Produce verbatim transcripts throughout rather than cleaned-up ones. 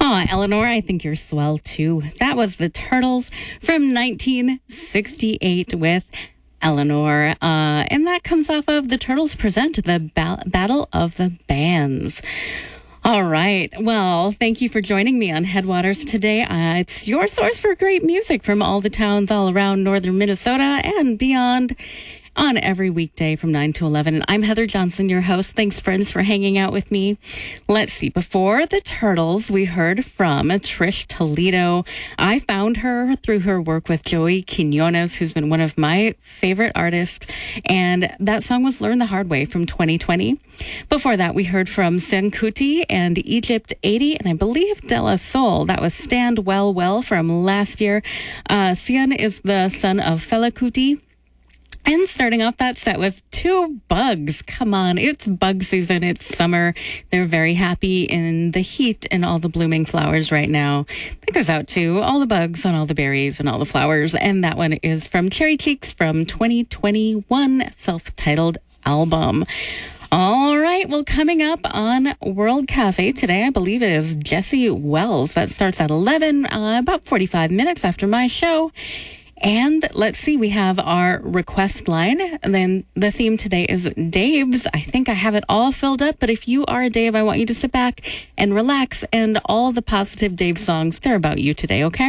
Oh, Eleanor, I think you're swell too. That was the Turtles from nineteen sixty-eight with Eleanor. Uh, and that comes off of the Turtles Present, the ba- Battle of the Bands. All right. Well, thank you for joining me on Headwaters today. Uh, it's your source for great music from all the towns all around northern Minnesota and beyond on every weekday from nine to eleven. And I'm Heather Johnson, your host. Thanks, friends, for hanging out with me. Let's see. Before the Turtles, we heard from Trish Toledo. I found her through her work with Joey Quinones, who's been one of my favorite artists. And that song was Learn the Hard Way from twenty twenty. Before that, we heard from Sean Kuti and Egypt eighty, and I believe De La Soul. That was Stand Well Well from last year. Uh, Sean is the son of Fela Kuti. And starting off that set with Two Bugs. Come on, it's bug season. It's summer. They're very happy in the heat and all the blooming flowers right now. That goes out to all the bugs and all the berries and all the flowers. And that one is from Cherry Cheeks from twenty twenty-one self-titled album. All right. Well, coming up on World Cafe today, I believe it is Jesse Wells. That starts at eleven, uh, about forty-five minutes after my show. And let's see, we have our request line. And then the theme today is Dave's. I think I have it all filled up, but if you are a Dave, I want you to sit back and relax. And all the positive Dave songs, they're about you today, okay?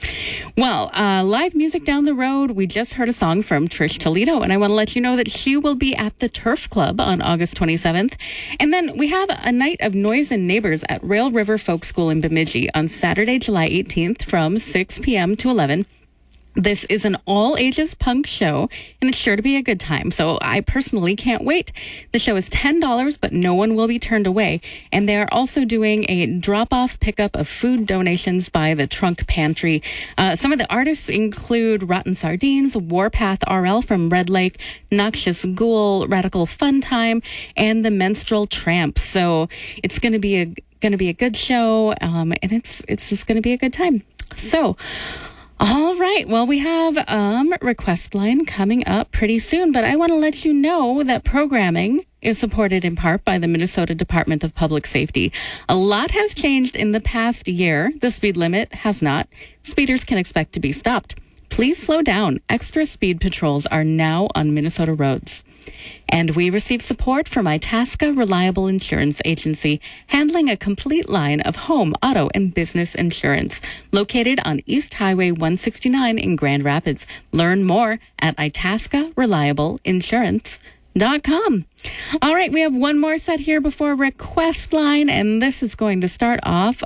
Well, uh, live music down the road. We just heard a song from Trish Toledo, and I want to let you know that she will be at the Turf Club on August twenty-seventh. And then we have a night of noise and neighbors at Rail River Folk School in Bemidji on Saturday, July eighteenth from six p.m. to eleven. This is an all-ages punk show, and it's sure to be a good time. So I personally can't wait. The show is ten dollars, but no one will be turned away. And they are also doing a drop-off pickup of food donations by the Trunk Pantry. Uh, some of the artists include Rotten Sardines, Warpath R L from Red Lake, Noxious Ghoul, Radical Fun Time, and the Menstrual Tramps. So it's going to be a going to be a good show, um, and it's it's just going to be a good time. So. All right. Well, we have um request line coming up pretty soon, but I want to let you know that programming is supported in part by the Minnesota Department of Public Safety. A lot has changed in the past year. The speed limit has not. Speeders can expect to be stopped. Please slow down. Extra speed patrols are now on Minnesota roads. And we receive support from Itasca Reliable Insurance Agency, handling a complete line of home, auto, and business insurance. Located on East Highway one sixty-nine in Grand Rapids. Learn more at itasca reliable insurance dot com. All right, we have one more set here before request line, and this is going to start off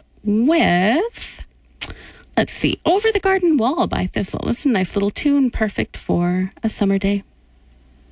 with, let's see, Over the Garden Wall by Thistle. This is a nice little tune, perfect for a summer day.